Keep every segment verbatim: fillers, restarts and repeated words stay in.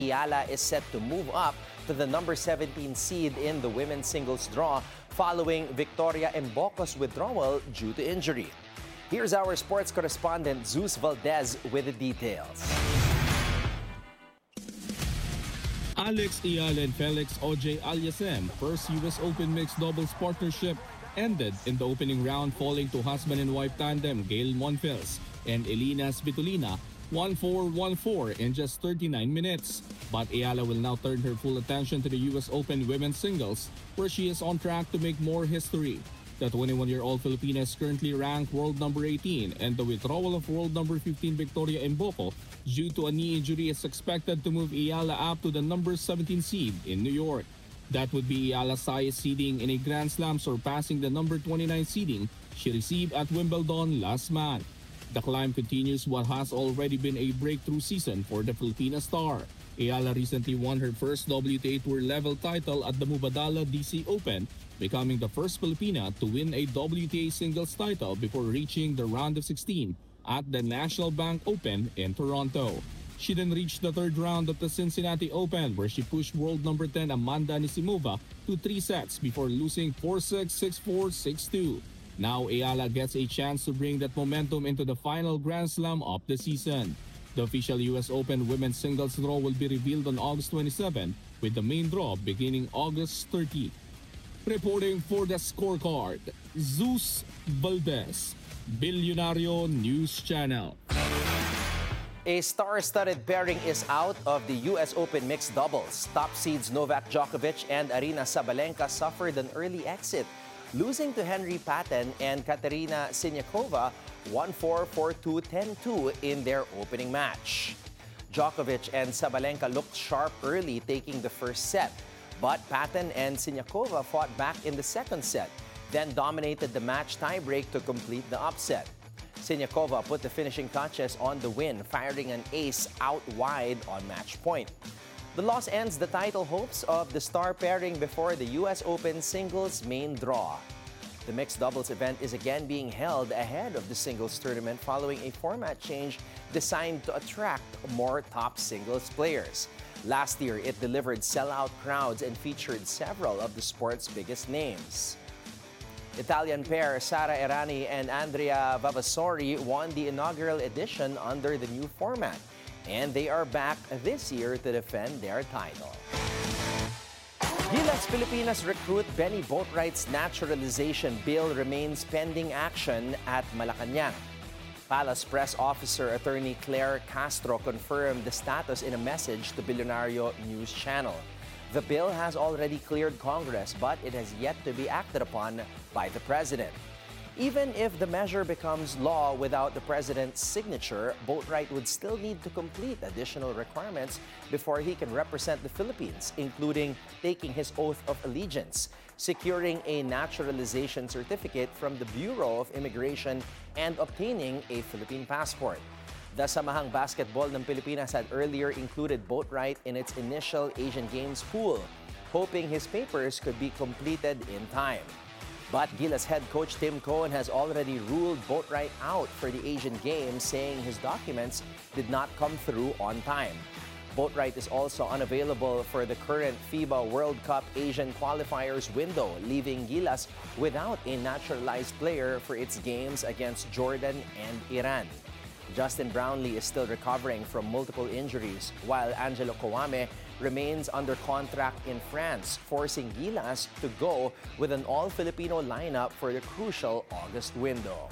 Ayala is set to move up to the number seventeen seed in the women's singles draw following Victoria Embocos' withdrawal due to injury. Here's our sports correspondent Zeus Valdez with the details. Alex Ayala and Felix O J Aliasem, first U S Open mixed doubles partnership, ended in the opening round falling to husband and wife tandem Gail Monfils and Elina Svitolina one four one four in just thirty-nine minutes. But Ayala will now turn her full attention to the U S Open women's singles, where she is on track to make more history. The twenty-one-year-old Filipina is currently ranked world number eighteen, and the withdrawal of world number fifteen Victoria Embocos due to a knee injury is expected to move Ayala up to the number seventeen seed in New York. That would be Ayala's highest seeding in a Grand Slam, surpassing the number twenty-nine seeding she received at Wimbledon last month. The climb continues what has already been a breakthrough season for the Filipina star. Ayala recently won her first W T A Tour level title at the Mubadala D C Open, becoming the first Filipina to win a W T A singles title before reaching the round of sixteen at the National Bank Open in Toronto. She then reached the third round of the Cincinnati Open, where she pushed world number ten Amanda Anisimova to three sets before losing four six, six four, six two. Now Ayala gets a chance to bring that momentum into the final Grand Slam of the season. The official U S Open women's singles draw will be revealed on August twenty-seventh, with the main draw beginning August thirtieth. Reporting for the scorecard, Zeus Valdez, Billionario News Channel. A star-studded pairing is out of the U S Open mixed doubles. Top seeds Novak Djokovic and Aryna Sabalenka suffered an early exit, losing to Henry Patton and Katerina Siniakova one four, four two, ten two in their opening match. Djokovic and Sabalenka looked sharp early, taking the first set, but Patton and Siniakova fought back in the second set, then dominated the match tiebreak to complete the upset. Siniakova put the finishing touches on the win, firing an ace out wide on match point. The loss ends the title hopes of the star pairing before the U S Open singles main draw. The mixed doubles event is again being held ahead of the singles tournament following a format change designed to attract more top singles players. Last year, it delivered sellout crowds and featured several of the sport's biggest names. Italian pair Sara Errani and Andrea Vavasori won the inaugural edition under the new format, and they are back this year to defend their title. Gilas Pilipinas recruit Benny Boatwright's naturalization bill remains pending action at Malacanang. Palace Press Officer Attorney Claire Castro confirmed the status in a message to Billionario News Channel. The bill has already cleared Congress, but it has yet to be acted upon by the President. Even if the measure becomes law without the President's signature, Boatwright would still need to complete additional requirements before he can represent the Philippines, including taking his oath of allegiance, securing a naturalization certificate from the Bureau of Immigration, and obtaining a Philippine passport. The Samahang Basketball ng Pilipinas had earlier included Boatwright in its initial Asian Games pool, hoping his papers could be completed in time. But Gilas head coach Tim Cohen has already ruled Boatwright out for the Asian Games, saying his documents did not come through on time. Boatwright is also unavailable for the current FIBA World Cup Asian qualifiers window, leaving Gilas without a naturalized player for its games against Jordan and Iran. Justin Brownlee is still recovering from multiple injuries, while Angelo Kawame remains under contract in France, forcing Gilas to go with an all-Filipino lineup for the crucial August window.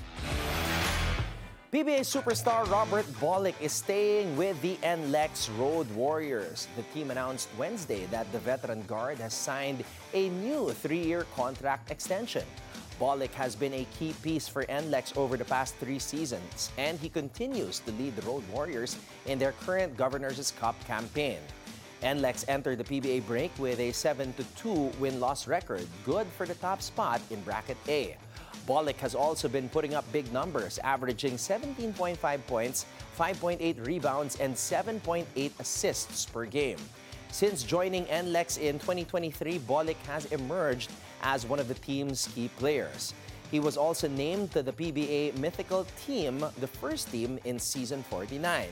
P B A superstar Robert Bolick is staying with the N L E X Road Warriors. The team announced Wednesday that the veteran guard has signed a new three-year contract extension. Bolick has been a key piece for N L E X over the past three seasons, and he continues to lead the Road Warriors in their current Governor's Cup campaign. N L E X entered the P B A break with a seven to two win-loss record, good for the top spot in Bracket A. Bolick has also been putting up big numbers, averaging seventeen point five points, five point eight rebounds, and seven point eight assists per game. Since joining N L E X in twenty twenty-three, Bolick has emerged as one of the team's key players. He was also named to the P B A Mythical Team, the first team in Season forty-nine.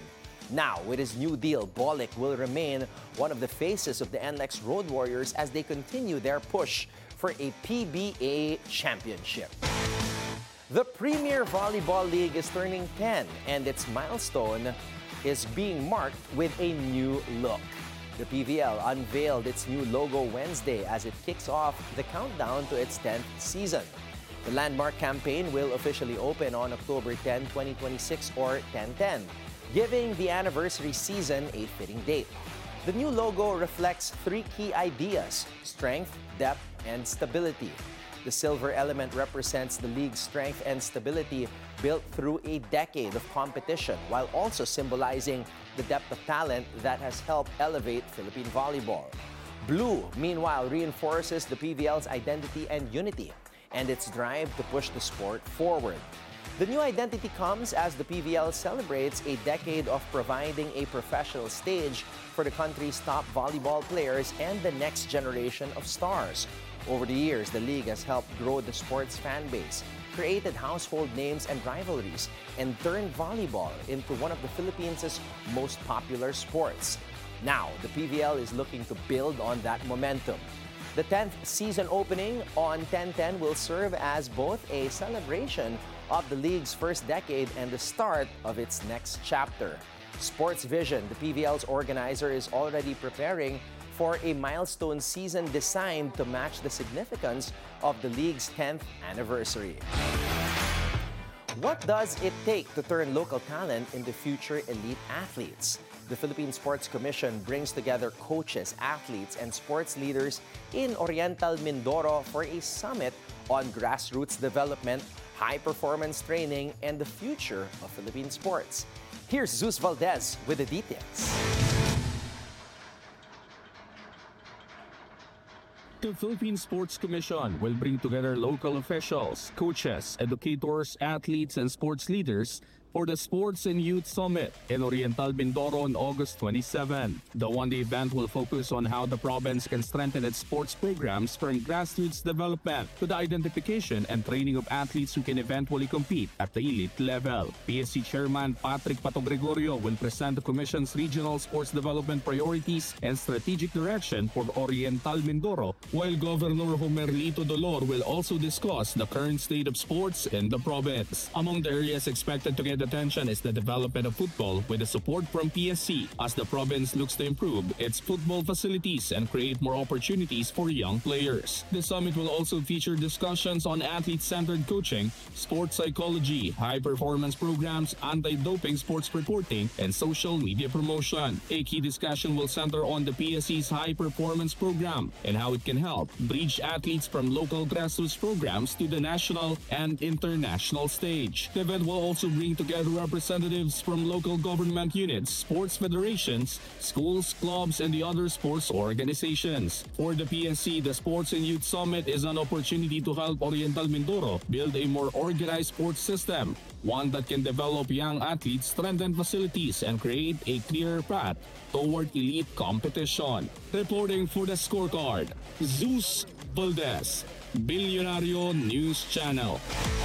Now, with his new deal, Bolic will remain one of the faces of the N L E X Road Warriors as they continue their push for a P B A championship. The Premier Volleyball League is turning ten, and its milestone is being marked with a new look. The P V L unveiled its new logo Wednesday as it kicks off the countdown to its tenth season. The landmark campaign will officially open on October tenth, twenty twenty-six or ten ten, giving the anniversary season a fitting date. The new logo reflects three key ideas: strength, depth, and stability. The silver element represents the league's strength and stability built through a decade of competition, while also symbolizing the depth of talent that has helped elevate Philippine volleyball. Blue, meanwhile, reinforces the P V L's identity and unity, and its drive to push the sport forward. The new identity comes as the P V L celebrates a decade of providing a professional stage for the country's top volleyball players and the next generation of stars. Over the years, the league has helped grow the sport's fan base, created household names and rivalries, and turned volleyball into one of the Philippines' most popular sports. Now, the P V L is looking to build on that momentum. The tenth season opening on ten ten will serve as both a celebration of the league's first decade and the start of its next chapter. Sports Vision, the P V L's organizer, is already preparing for a milestone season designed to match the significance of the league's tenth anniversary. What does it take to turn local talent into future elite athletes? The Philippine Sports Commission brings together coaches, athletes, and sports leaders in Oriental Mindoro for a summit on grassroots development, high-performance training, and the future of Philippine sports. Here's Zeus Valdez with the details. The Philippine Sports Commission will bring together local officials, coaches, educators, athletes, and sports leaders for the Sports and Youth Summit in Oriental Mindoro on August twenty-seventh. The one-day event will focus on how the province can strengthen its sports programs from grassroots development to the identification and training of athletes who can eventually compete at the elite level. P S C Chairman Patrick Pato Gregorio will present the Commission's regional sports development priorities and strategic direction for Oriental Mindoro, while Governor Homerlito Dolor will also discuss the current state of sports in the province. Among the areas expected to get attention is the development of football with the support from P S C as the province looks to improve its football facilities and create more opportunities for young players. The summit will also feature discussions on athlete-centered coaching, sports psychology, high-performance programs, anti-doping sports reporting, and social media promotion. A key discussion will center on the P S C's high-performance program and how it can help bridge athletes from local grassroots programs to the national and international stage. The event will also bring together representatives from local government units, sports federations, schools, clubs, and the other sports organizations. For the P S C, the Sports and Youth Summit is an opportunity to help Oriental Mindoro build a more organized sports system, one that can develop young athletes, strengthen facilities, and create a clear path toward elite competition. Reporting for the Scorecard, Zeus Valdez, Billionario News Channel.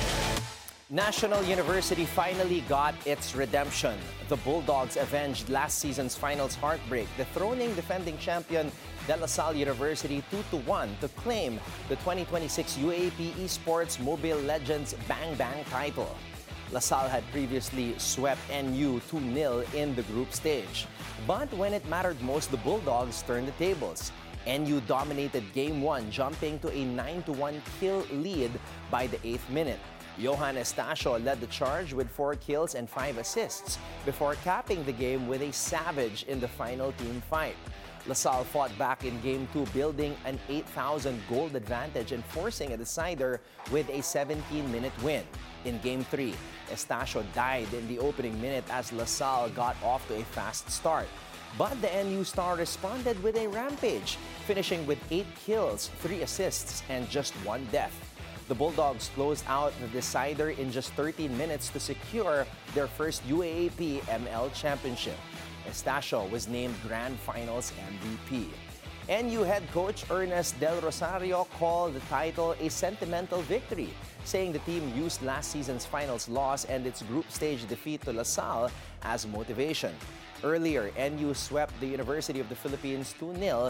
National University finally got its redemption. The Bulldogs avenged last season's finals heartbreak, dethroning defending champion De La Salle University two to one to claim the twenty twenty-six U A P Esports Mobile Legends Bang Bang title. La Salle had previously swept N U two nil in the group stage. But when it mattered most, the Bulldogs turned the tables. N U dominated game one, jumping to a nine to one kill lead by the eighth minute. Johan Estacio led the charge with four kills and five assists before capping the game with a savage in the final team fight. La Salle fought back in game two, building an eight thousand gold advantage and forcing a decider with a seventeen minute win. In game three, Estacio died in the opening minute as La Salle got off to a fast start. But the N U star responded with a rampage, finishing with eight kills, three assists, and just one death. The Bulldogs closed out the decider in just thirteen minutes to secure their first U A A P M L championship. Estacio was named Grand Finals M V P. N U head coach Ernest Del Rosario called the title a sentimental victory, saying the team used last season's finals loss and its group stage defeat to La Salle as motivation. Earlier, N U swept the University of the Philippines two nil